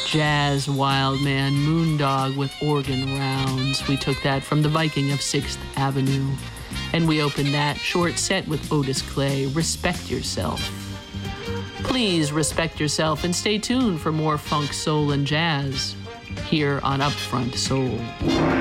Jazz Wild Man, Moondog with Organ Rounds. We took that from The Viking of 6th Avenue. And we opened that short set with Otis Clay, Respect Yourself. Please respect yourself and stay tuned for more funk, soul, and jazz here on Upfront Soul.